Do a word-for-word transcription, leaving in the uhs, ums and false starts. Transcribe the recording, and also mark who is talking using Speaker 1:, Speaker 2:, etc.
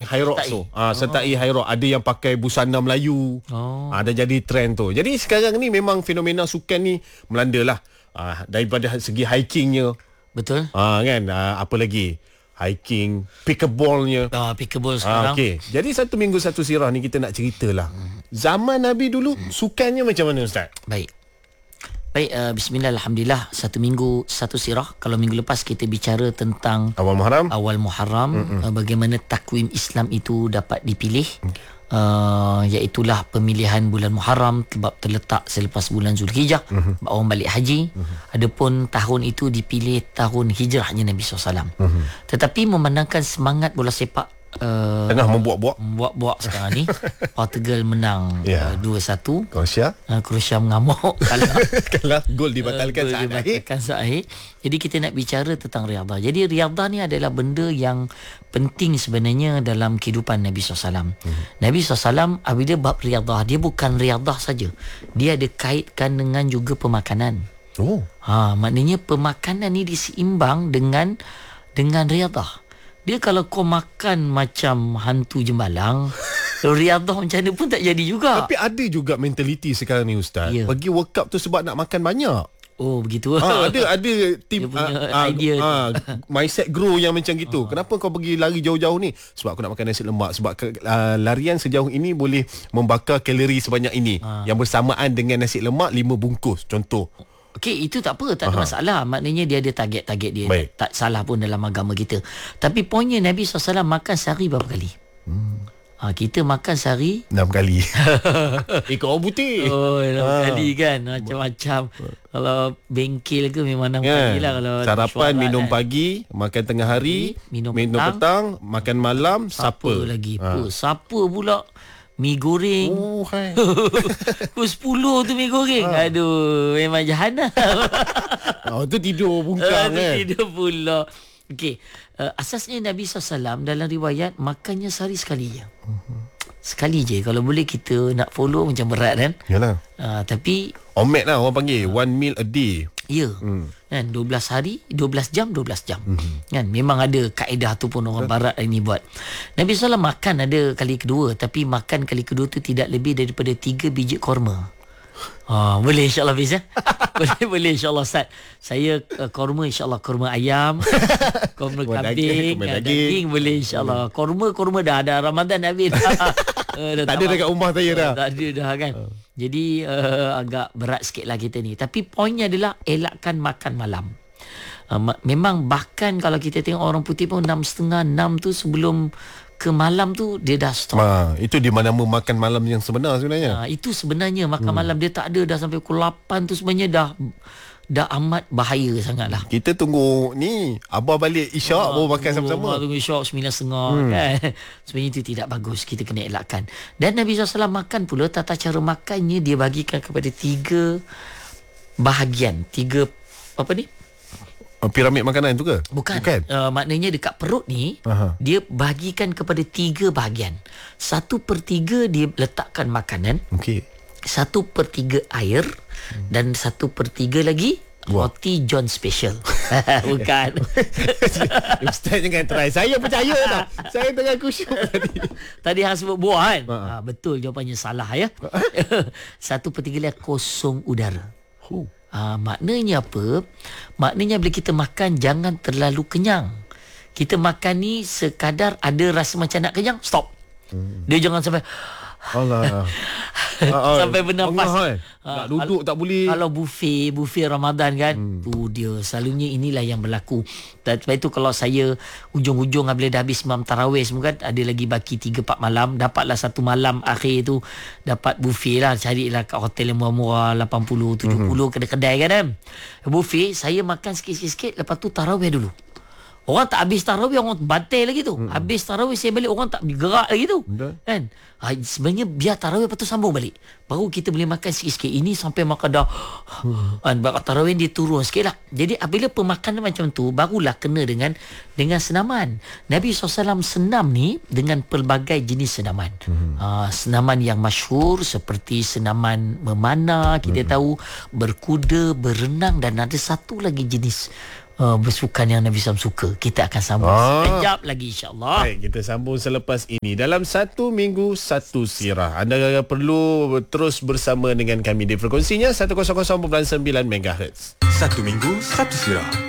Speaker 1: high rock tu. Ah, sertai high rock. Ada yang pakai busana Melayu.
Speaker 2: Oh.
Speaker 1: Ah, dah jadi trend tu. Jadi sekarang ni memang fenomena sukan ni melanda lah. Ah, daripada segi hikingnya.
Speaker 2: Betul.
Speaker 1: Ah, kan? Ah, apa lagi? Hiking, pickleballnya.
Speaker 2: Ah, pickleball
Speaker 1: Ah,
Speaker 2: sekarang.
Speaker 1: okey. Jadi satu minggu satu sirah ni kita nak ceritalah. Zaman Nabi dulu sukannya macam mana, Ustaz?
Speaker 2: Baik. Baik, uh, bismillah, alhamdulillah. Satu minggu satu sirah. Kalau minggu lepas kita bicara tentang
Speaker 1: Awal Muharram.
Speaker 2: awal Muharram, uh, bagaimana takwim Islam itu dapat dipilih. Uh, iaitulah pemilihan bulan Muharram sebab terletak selepas bulan Zulhijjah, uh-huh. orang balik haji. Uh-huh. Adapun tahun itu dipilih tahun hijrahnya Nabi sallallahu alaihi wasallam. Uh-huh. Tetapi memandangkan semangat bola sepak Uh,
Speaker 1: tengah membuat-buat
Speaker 2: Buat-buat sekarang ni, Portugal menang
Speaker 1: yeah.
Speaker 2: uh, dua satu.
Speaker 1: Croatia
Speaker 2: uh, Croatia mengamuk Kalah
Speaker 1: Kalah gol dibatalkan
Speaker 2: uh,
Speaker 1: saat
Speaker 2: dibatalkan saat akhir. Jadi kita nak bicara tentang riadah. Jadi riadah ni adalah benda yang penting sebenarnya dalam kehidupan Nabi sallallahu alaihi wasallam. hmm. Nabi sallallahu alaihi wasallam apabila bab riadah, dia bukan riadah saja, dia ada kaitkan dengan juga pemakanan.
Speaker 1: Oh,
Speaker 2: ha, maknanya pemakanan ni diseimbang dengan dengan riadah. Dia kalau kau makan macam hantu jembalang, riadah macam mana pun tak jadi juga.
Speaker 1: tapi ada juga mentaliti sekarang ni, Ustaz.
Speaker 2: Ya.
Speaker 1: Pergi World Cup tu sebab nak makan banyak.
Speaker 2: Oh, begitu.
Speaker 1: Ha, ada ada tim
Speaker 2: Dia punya
Speaker 1: ah,
Speaker 2: idea tu.
Speaker 1: ah, mindset grow yang macam gitu. Kenapa kau pergi lari jauh-jauh ni? Sebab aku nak makan nasi lemak. Sebab uh, larian sejauh ini boleh membakar kalori sebanyak ini.
Speaker 2: Ha.
Speaker 1: Yang bersamaan dengan nasi lemak lima bungkus contoh.
Speaker 2: Okey, itu tak apa, tak ada
Speaker 1: Aha.
Speaker 2: masalah. Maknanya dia ada target-target dia.
Speaker 1: Baik.
Speaker 2: Tak salah pun dalam agama kita. Tapi poinnya Nabi sallallahu alaihi wasallam makan sehari berapa kali? Hmm. Ha, kita makan sehari
Speaker 1: enam kali. Eh, kau putih.
Speaker 2: Oh, enam
Speaker 1: Ha.
Speaker 2: kali kan. Macam-macam. Kalau bengkel ke memang enam
Speaker 1: Kan?
Speaker 2: kali lah. Kalau
Speaker 1: Sarapan,
Speaker 2: syuarat
Speaker 1: minum
Speaker 2: kan.
Speaker 1: pagi, makan tengah hari,
Speaker 2: Minum
Speaker 1: minum
Speaker 2: petang,
Speaker 1: petang, makan malam,
Speaker 2: Sapa
Speaker 1: supper.
Speaker 2: lagi.
Speaker 1: Ha.
Speaker 2: Ha. Sapa pula mi goreng.
Speaker 1: Oh, hai.
Speaker 2: Pukul sepuluh tu mi goreng.
Speaker 1: Ha.
Speaker 2: Aduh, memang jahanam.
Speaker 1: Oh, tu tidur bungkang
Speaker 2: Ah,
Speaker 1: kan.
Speaker 2: tidur pula. Okey, uh, asasnya Nabi sallallahu alaihi wasallam dalam riwayat makannya sehari sekali je. Sekali je. Kalau boleh kita nak follow macam berat kan.
Speaker 1: Yalah.
Speaker 2: Uh, tapi
Speaker 1: Omet lah orang panggil. One meal a day.
Speaker 2: ya,
Speaker 1: Hmm.
Speaker 2: kan dua belas hari, dua belas jam, dua belas jam.
Speaker 1: Hmm.
Speaker 2: Kan memang ada kaedah tu pun orang barat ini buat. Nabi sallallahu alaihi wasallam makan ada kali kedua, tapi makan kali kedua tu tidak lebih daripada tiga biji korma. Ah, boleh insya-Allah Fiz ya. boleh boleh insya-Allah Ustaz. Saya uh, korma insya-Allah, korma ayam, korma
Speaker 1: Korma
Speaker 2: kambing,
Speaker 1: daging, korma
Speaker 2: ah,
Speaker 1: daging.
Speaker 2: daging boleh insya-Allah. Korma korma dah ada Ramadan Nabi dah. Uh, dah
Speaker 1: Tak ada
Speaker 2: tamat.
Speaker 1: dekat rumah saya dah.
Speaker 2: Uh, tak ada dah kan. Jadi uh, agak berat sikit lah kita ni. Tapi poinnya adalah elakkan makan malam. Uh, ma- memang bahkan kalau kita tengok orang putih pun enam setengah enam tu sebelum ke malam tu dia dah stop.
Speaker 1: Ma, itu di mana makan malam yang sebenar sebenarnya.
Speaker 2: Ha, itu sebenarnya makan hmm. malam dia tak ada dah sampai pukul lapan tu sebenarnya dah dah amat bahaya sangatlah.
Speaker 1: Kita tunggu ni Abah balik Isyak
Speaker 2: Ah,
Speaker 1: baru makan
Speaker 2: tunggu-
Speaker 1: sama-sama.
Speaker 2: Tunggu isyak sembilan setengah hmm. kan. Sebenarnya itu tidak bagus. Kita kena elakkan. Dan Nabi sallallahu alaihi wasallam makan pula, tata cara makannya dia bagikan kepada tiga bahagian. Tiga apa ni?
Speaker 1: Piramid makanan tu ke?
Speaker 2: Bukan.
Speaker 1: Bukan.
Speaker 2: Uh, maknanya dekat perut ni,
Speaker 1: Aha.
Speaker 2: dia bahagikan kepada tiga bahagian. Satu per tiga dia letakkan makanan.
Speaker 1: Okey.
Speaker 2: Satu per tiga air. Hmm. Dan satu per tiga lagi
Speaker 1: Buah.
Speaker 2: roti John Special. Bukan.
Speaker 1: Ustaz jangan try. Saya percaya tak. Saya tengah kusyuk tadi.
Speaker 2: Tadi hang sebut buah kan?
Speaker 1: Ha.
Speaker 2: Ha, betul, jawapannya salah ya. Satu per tiga dia kosong udara.
Speaker 1: Huh.
Speaker 2: Ha, maknanya apa? Maknanya bila kita makan jangan terlalu kenyang. Kita makan ni sekadar ada rasa macam nak kenyang, stop. Hmm. Dia jangan sampai
Speaker 1: Allah.
Speaker 2: sampai bernafas.
Speaker 1: Kan?
Speaker 2: Ha,
Speaker 1: Nak duduk tak boleh.
Speaker 2: Kalau buffet, buffet Ramadan kan, hmm. tu dia. Selalunya inilah yang berlaku. Dan sebab itu kalau saya ujung-ujung bila dah habis Imam Tarawih semua kan, ada lagi baki tiga empat malam, dapatlah satu malam akhir tu dapat buffet lah, carilah kat hotel yang murah-murah lapan puluh, tujuh puluh hmm. kedai-kedai kan, kan. Buffet, saya makan sikit-sikit, lepas tu tarawih dulu. Orang tak habis tarawih, orang bantai lagi tu. Hmm. Habis tarawih saya balik, orang tak gerak lagi tu.
Speaker 1: Betul.
Speaker 2: Kan? Ha, sebenarnya biar tarawih lepas tu sambung balik. Baru kita boleh makan sikit-sikit. Ini sampai makan dah. Hmm. Kan, bakat tarawih dia turun sikit lah. Jadi apabila pemakanan macam tu, barulah kena dengan dengan senaman. Nabi sallallahu alaihi wasallam senam ni dengan pelbagai jenis senaman. Hmm. Ha, senaman yang masyhur seperti senaman memanah, kita hmm. tahu, berkuda, berenang, dan ada satu lagi jenis uh, bersukan yang Nabi Sallallahu suka. Kita akan sambung
Speaker 1: Ah.
Speaker 2: sekejap lagi insya-Allah.
Speaker 1: Baik, kita sambung selepas ini. Dalam satu minggu, satu sirah. Anda perlu terus bersama dengan kami di frekuensinya seratus sembilan perpuluhan sembilan megahertz.
Speaker 3: Satu minggu, satu sirah.